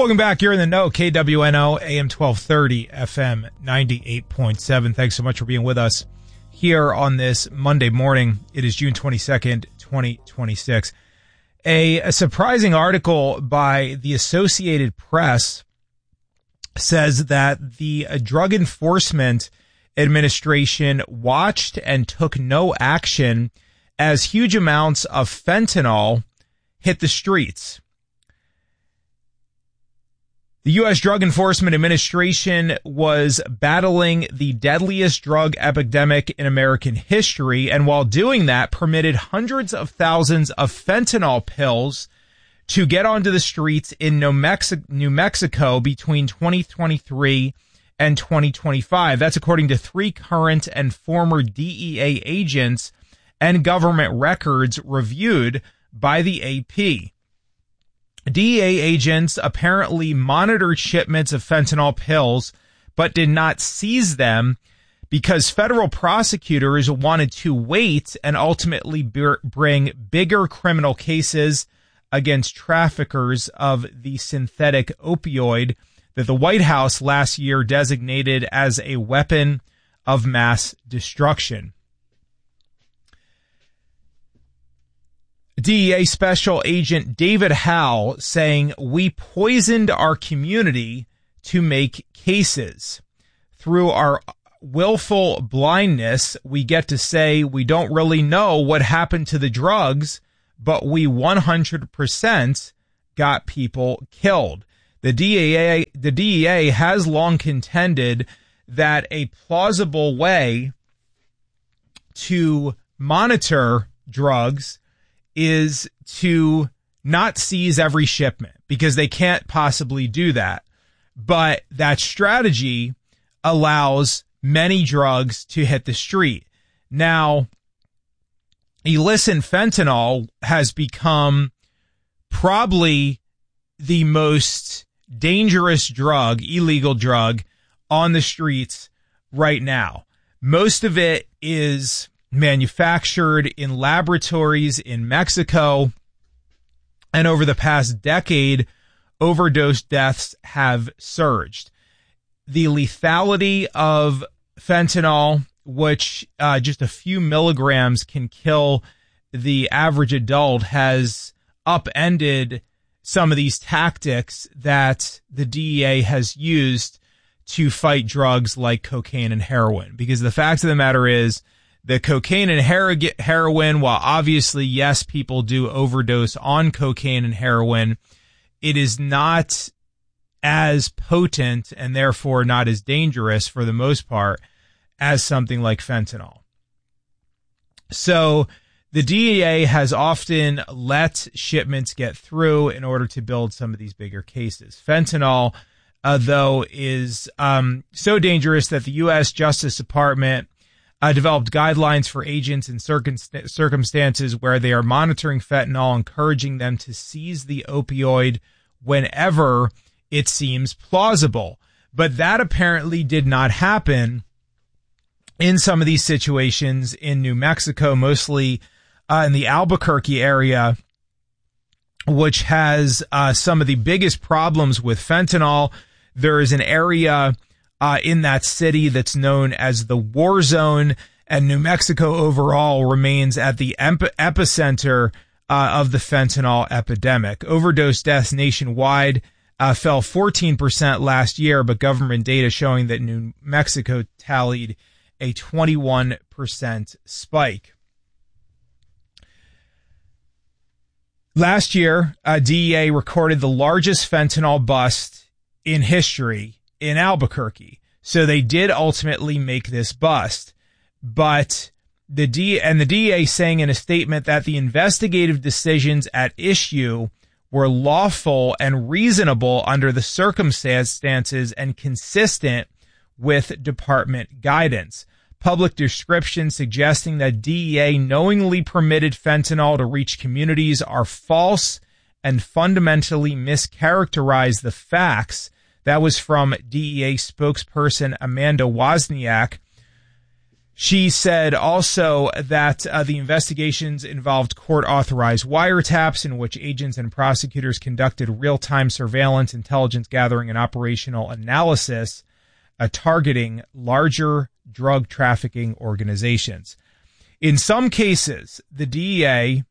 Welcome back. You're in the know. KWNO, AM 1230, FM 98.7. Thanks so much for being with us here on this Monday morning. It is June 22nd, 2026. A surprising article by the Associated Press says that the Drug Enforcement Administration watched and took no action as huge amounts of fentanyl hit the streets. The U.S. Drug Enforcement Administration was battling the deadliest drug epidemic in American history, and while doing that, permitted hundreds of thousands of fentanyl pills to get onto the streets in New Mexico between 2023 and 2025. That's according to 3 current and former DEA agents and government records reviewed by the AP. DEA agents apparently monitored shipments of fentanyl pills, but did not seize them because federal prosecutors wanted to wait and ultimately bring bigger criminal cases against traffickers of the synthetic opioid that the White House last year designated as a weapon of mass destruction. DEA Special Agent David Howell saying, "We poisoned our community to make cases. Through our willful blindness, we get to say we don't really know what happened to the drugs, but we 100% got people killed." The DEA has long contended that a plausible way to monitor drugs is to not seize every shipment, because they can't possibly do that. But that strategy allows many drugs to hit the street. Now, illicit fentanyl has become probably the most dangerous drug, illegal drug, on the streets right now. Most of it is manufactured in laboratories in Mexico, and over the past decade, overdose deaths have surged. The lethality of fentanyl, which just a few milligrams can kill the average adult, has upended some of these tactics that the DEA has used to fight drugs like cocaine and heroin. Because the fact of the matter is, the cocaine and heroin, while obviously, yes, people do overdose on cocaine and heroin, it is not as potent and therefore not as dangerous for the most part as something like fentanyl. So the DEA has often let shipments get through in order to build some of these bigger cases. Fentanyl, though, is so dangerous that the U.S. Justice Department developed guidelines for agents in circumstances where they are monitoring fentanyl, encouraging them to seize the opioid whenever it seems plausible. But that apparently did not happen in some of these situations in New Mexico, mostly in the Albuquerque area, which has some of the biggest problems with fentanyl. There is an area in that city that's known as the war zone, and New Mexico overall remains at the epicenter of the fentanyl epidemic. Overdose deaths nationwide fell 14% last year, but government data showing that New Mexico tallied a 21% spike. Last year, DEA recorded the largest fentanyl bust in history in Albuquerque. So they did ultimately make this bust. But the DEA saying in a statement that the investigative decisions at issue were lawful and reasonable under the circumstances and consistent with department guidance. Public descriptions suggesting that DEA knowingly permitted fentanyl to reach communities are false and fundamentally mischaracterize the facts. That was from DEA spokesperson Amanda Wozniak. She said also that the investigations involved court-authorized wiretaps in which agents and prosecutors conducted real-time surveillance, intelligence gathering, and operational analysis targeting larger drug trafficking organizations. In some cases, the DEA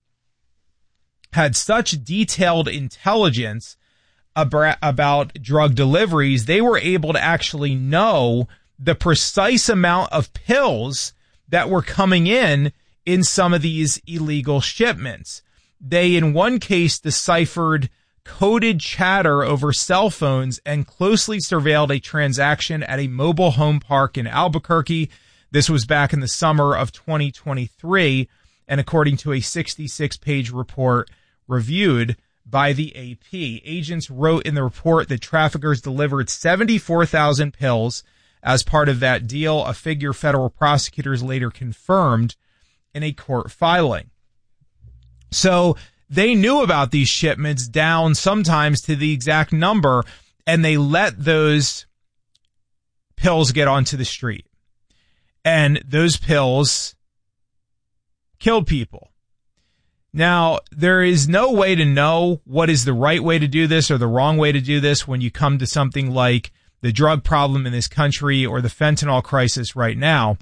had such detailed intelligence about drug deliveries, they were able to actually know the precise amount of pills that were coming in some of these illegal shipments. They, in one case, deciphered coded chatter over cell phones and closely surveilled a transaction at a mobile home park in Albuquerque. This was back in the summer of 2023, and according to a 66-page report reviewed by the AP, agents wrote in the report that traffickers delivered 74,000 pills as part of that deal, a figure federal prosecutors later confirmed in a court filing. So they knew about these shipments down sometimes to the exact number, and they let those pills get onto the street. And those pills killed people. Now, there is no way to know what is the right way to do this or the wrong way to do this when you come to something like the drug problem in this country or the fentanyl crisis right now.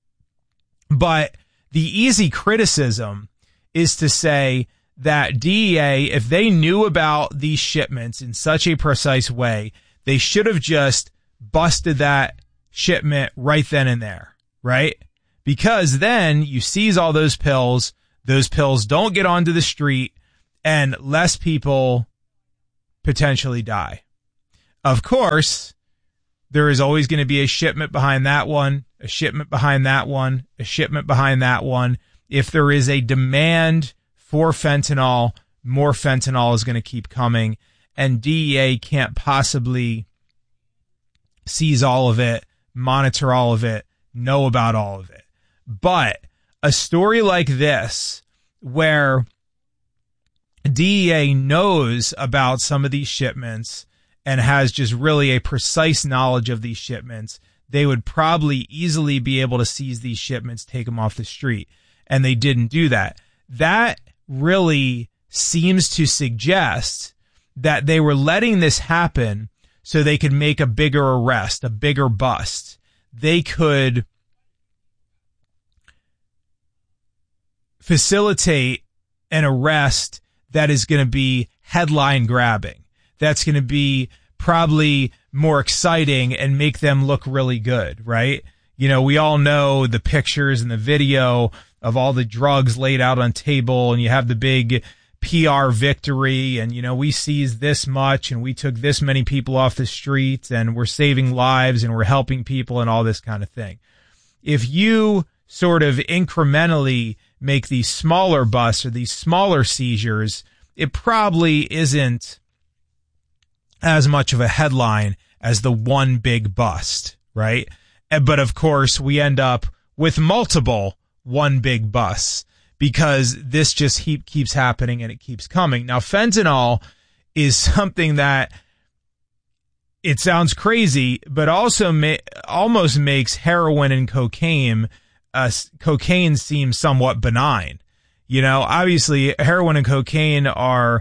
But the easy criticism is to say that DEA, if they knew about these shipments in such a precise way, they should have just busted that shipment right then and there, right? Because then you seize all those pills don't get onto the street, and less people potentially die. Of course, there is always going to be a shipment behind that one, a shipment behind that one, a shipment behind that one. If there is a demand for fentanyl, more fentanyl is going to keep coming, and DEA can't possibly seize all of it, monitor all of it, know about all of it. But a story like this, where DEA knows about some of these shipments and has just really a precise knowledge of these shipments, they would probably easily be able to seize these shipments, take them off the street. And they didn't do that. That really seems to suggest that they were letting this happen so they could make a bigger arrest, a bigger bust. They could facilitate an arrest that is going to be headline grabbing. That's going to be probably more exciting and make them look really good, right? You know, we all know the pictures and the video of all the drugs laid out on table, and you have the big PR victory, and, you know, we seized this much and we took this many people off the street and we're saving lives and we're helping people and all this kind of thing. If you sort of incrementally make these smaller busts or these smaller seizures, it probably isn't as much of a headline as the one big bust, right? But of course, we end up with multiple one big busts because this just keeps happening and it keeps coming. Now, fentanyl is something that, it sounds crazy, but also almost makes heroin and cocaine seem somewhat benign. You know, obviously heroin and cocaine are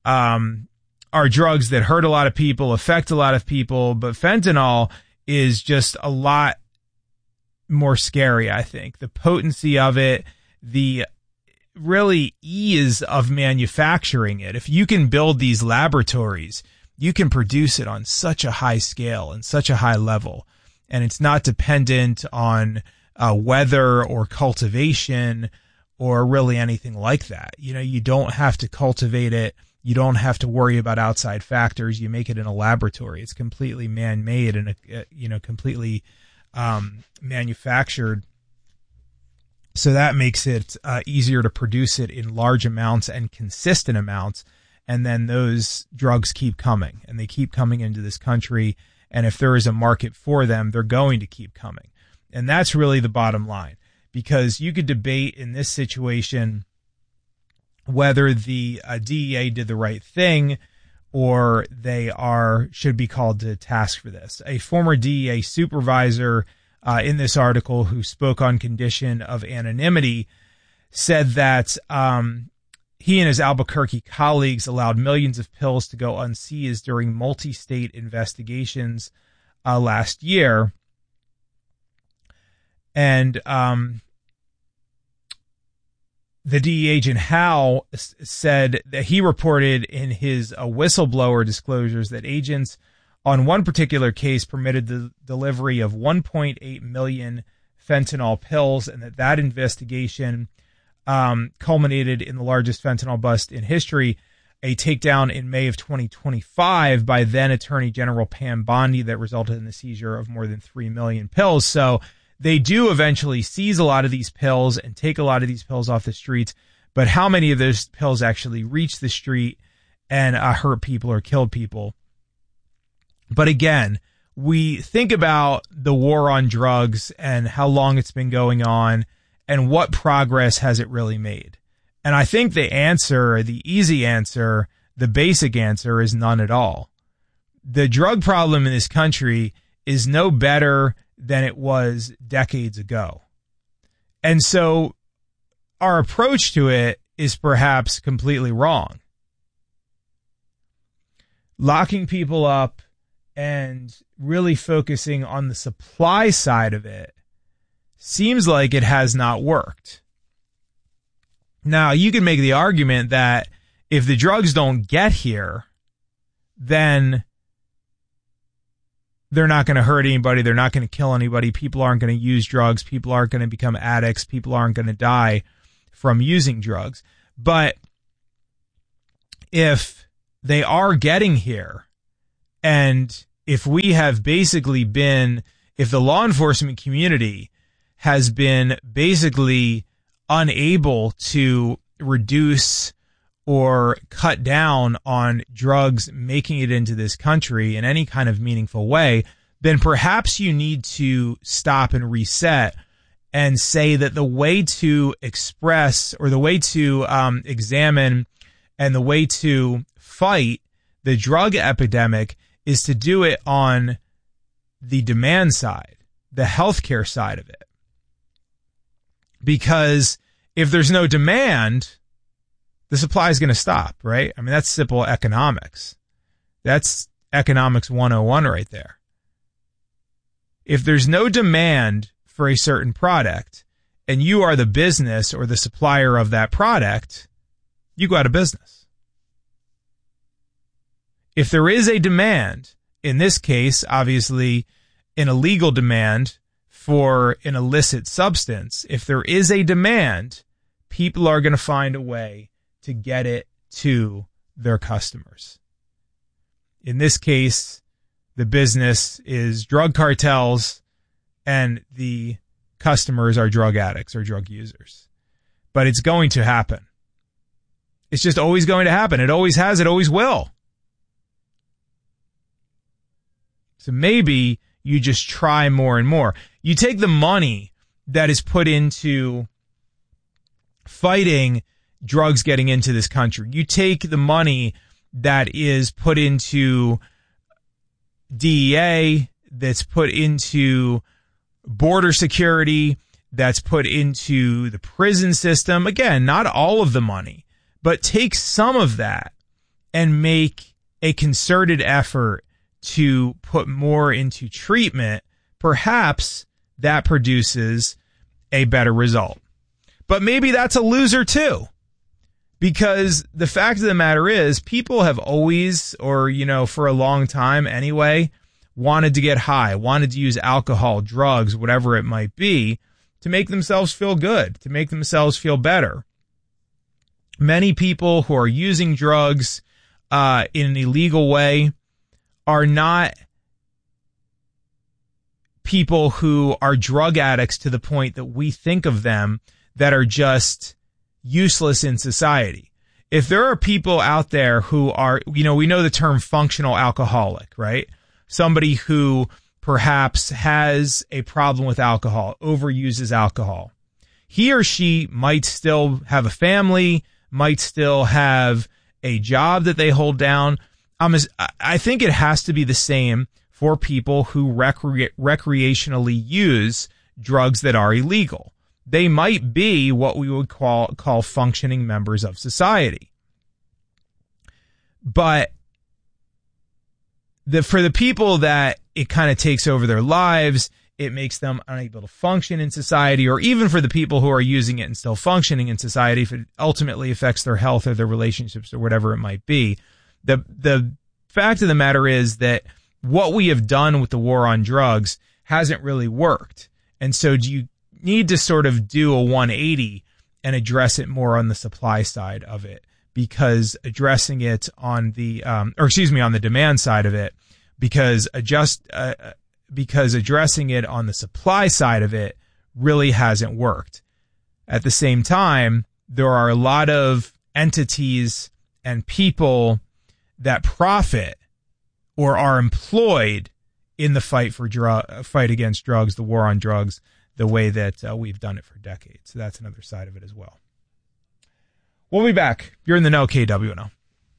drugs that hurt a lot of people, affect a lot of people, but fentanyl is just a lot more scary, I think. The potency of it, the really ease of manufacturing it. If you can build these laboratories, you can produce it on such a high scale and such a high level, and it's not dependent on weather or cultivation or really anything like that. You know, you don't have to cultivate it. You don't have to worry about outside factors. You make it in a laboratory. It's completely man-made and, completely manufactured. So that makes it easier to produce it in large amounts and consistent amounts. And then those drugs keep coming, and they keep coming into this country. And if there is a market for them, they're going to keep coming. And that's really the bottom line, because you could debate in this situation whether the DEA did the right thing or they should be called to task for this. A former DEA supervisor in this article, who spoke on condition of anonymity, said that he and his Albuquerque colleagues allowed millions of pills to go unseized during multi-state investigations last year. And the DEA agent Howe said that he reported in his whistleblower disclosures that agents on one particular case permitted the delivery of 1.8 million fentanyl pills, and that investigation culminated in the largest fentanyl bust in history, a takedown in May of 2025 by then Attorney General Pam Bondi that resulted in the seizure of more than 3 million pills. So they do eventually seize a lot of these pills and take a lot of these pills off the streets, but how many of those pills actually reach the street and hurt people or kill people? But again, we think about the war on drugs and how long it's been going on and what progress has it really made. And I think the answer, the easy answer, the basic answer is none at all. The drug problem in this country is no better than it was decades ago. And so our approach to it is perhaps completely wrong. Locking people up and really focusing on the supply side of it seems like it has not worked. Now, you can make the argument that if the drugs don't get here, then they're not going to hurt anybody. They're not going to kill anybody. People aren't going to use drugs. People aren't going to become addicts. People aren't going to die from using drugs. But if they are getting here, and if we have basically been, if the law enforcement community has been basically unable to reduce or cut down on drugs making it into this country in any kind of meaningful way, then perhaps you need to stop and reset and say that the way to express, or the way to examine, and the way to fight the drug epidemic is to do it on the demand side, the healthcare side of it. Because if there's no demand, the supply is going to stop, right? I mean, that's simple economics. That's economics 101 right there. If there's no demand for a certain product and you are the business or the supplier of that product, you go out of business. If there is a demand, in this case, obviously an illegal demand for an illicit substance, if there is a demand, people are going to find a way to get it to their customers. In this case, the business is drug cartels and the customers are drug addicts or drug users. But it's going to happen. It's just always going to happen. It always has. It always will. So maybe you just try more and more. You take the money that is put into fighting drugs getting into this country. You take the money that is put into DEA, that's put into border security, that's put into the prison system. Again, not all of the money, but take some of that and make a concerted effort to put more into treatment. Perhaps that produces a better result. But maybe that's a loser too. Because the fact of the matter is, people have always, or, for a long time anyway, wanted to get high, wanted to use alcohol, drugs, whatever it might be, to make themselves feel good, to make themselves feel better. Many people who are using drugs in an illegal way are not people who are drug addicts to the point that we think of them, that are just useless in society. If there are people out there who are, we know the term functional alcoholic, right? Somebody who perhaps has a problem with alcohol, overuses alcohol. He or she might still have a family, might still have a job that they hold down. I think it has to be the same for people who recreationally use drugs that are illegal. They might be what we would call functioning members of society. But for the people that it kind of takes over their lives, it makes them unable to function in society, or even for the people who are using it and still functioning in society, if it ultimately affects their health or their relationships or whatever it might be. The fact of the matter is that what we have done with the war on drugs hasn't really worked. And so you need to sort of do a 180 and address it more on the supply side of it, because addressing it on the, on the demand side of it, because addressing it on the supply side of it really hasn't worked. At the same time, there are a lot of entities and people that profit or are employed in the fight against drugs, the war on drugs, the way that we've done it for decades. So that's another side of it as well. We'll be back. You're in the know, KWNO.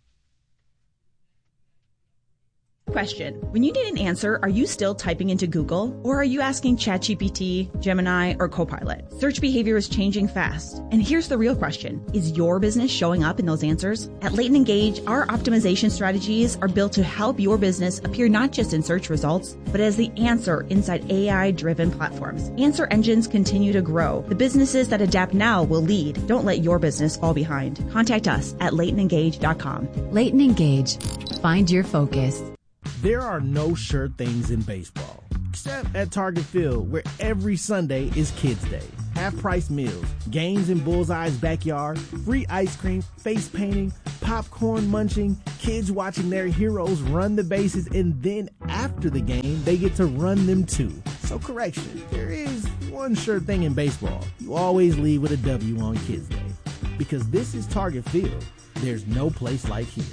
Question. When you need an answer, are you still typing into Google? Or are you asking ChatGPT, Gemini, or Copilot? Search behavior is changing fast. And here's the real question. Is your business showing up in those answers? At Leighton Engage, our optimization strategies are built to help your business appear not just in search results, but as the answer inside AI-driven platforms. Answer engines continue to grow. The businesses that adapt now will lead. Don't let your business fall behind. Contact us at LeightonEngage.com. Leighton Engage. Find your focus. There are no sure things in baseball, except at Target Field, where every Sunday is Kids Day. Half-price meals, games in Bullseye's backyard, free ice cream, face painting, popcorn munching, kids watching their heroes run the bases, and then after the game, they get to run them too. So correction, there is one sure thing in baseball. You always leave with a W on Kids Day. Because this is Target Field. There's no place like here.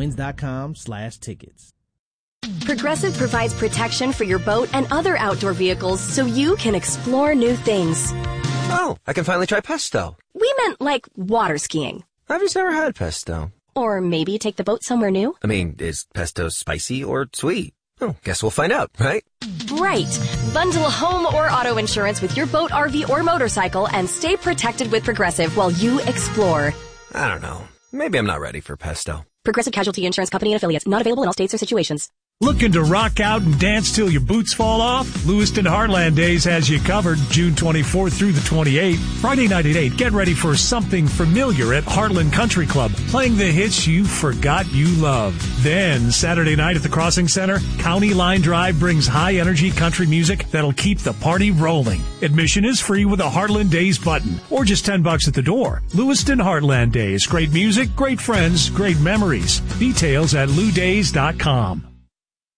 Twins.com/tickets. Progressive provides protection for your boat and other outdoor vehicles so you can explore new things. Oh, I can finally try pesto. We meant like water skiing. I've just never had pesto. Or maybe take the boat somewhere new. I mean, is pesto spicy or sweet? Oh, guess we'll find out, right? Right. Bundle home or auto insurance with your boat, RV, or motorcycle and stay protected with Progressive while you explore. I don't know. Maybe I'm not ready for pesto. Progressive Casualty Insurance Company and Affiliates. Not available in all states or situations. Looking to rock out and dance till your boots fall off? Lewiston Heartland Days has you covered June 24th through the 28th. Friday night at 8, get ready for something familiar at Heartland Country Club, playing the hits you forgot you loved. Then, Saturday night at the Crossing Center, County Line Drive brings high-energy country music that'll keep the party rolling. Admission is free with a Heartland Days button, or just $10 at the door. Lewiston Heartland Days. Great music, great friends, great memories. Details at LouDays.com.